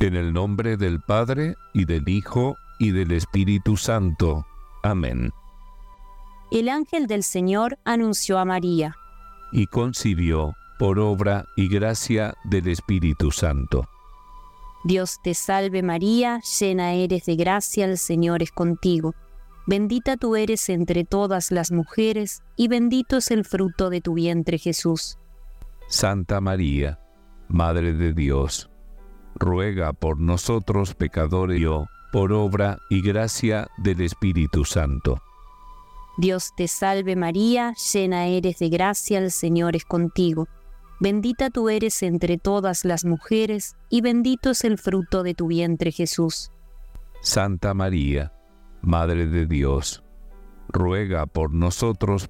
En el nombre del Padre, y del Hijo, y del Espíritu Santo. Amén. El ángel del Señor anunció a María. Y concibió por obra y gracia del Espíritu Santo. Dios te salve María, llena eres de gracia, el Señor es contigo. Bendita tú eres entre todas las mujeres, y bendito es el fruto de tu vientre Jesús. Santa María, Madre de Dios, ruega por nosotros pecadores, por obra y gracia del Espíritu Santo. Dios te salve María, llena eres de gracia, el Señor es contigo. Bendita tú eres entre todas las mujeres, y bendito es el fruto de tu vientre Jesús. Santa María, Madre de Dios, ruega por nosotros